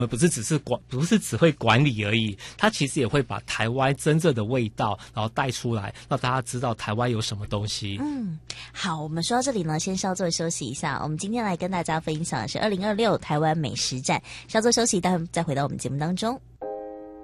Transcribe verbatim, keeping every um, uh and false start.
不是只是管，不是只会管理而已，它其实也会把台湾真正的味道，然后带出来，让大家知道台湾有什么东西。 嗯，好，我们说到这里呢，先稍作休息一下。我们今天来跟大家分享的是二零二六台湾美食展，稍作休息，待会再回到我们节目当中。